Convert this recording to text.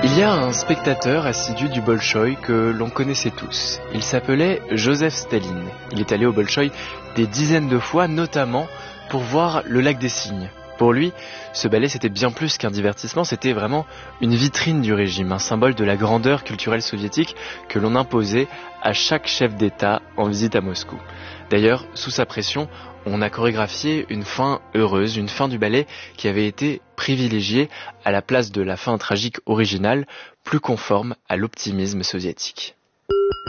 Il y a un spectateur assidu du Bolchoï que l'on connaissait tous. Il s'appelait Joseph Staline. Il est allé au Bolchoï des dizaines de fois, notamment pour voir le lac des Cygnes. Pour lui, ce ballet c'était bien plus qu'un divertissement, c'était vraiment une vitrine du régime, un symbole de la grandeur culturelle soviétique que l'on imposait à chaque chef d'État en visite à Moscou. D'ailleurs, sous sa pression, on a chorégraphié une fin heureuse, une fin du ballet qui avait été privilégiée à la place de la fin tragique originale, plus conforme à l'optimisme soviétique.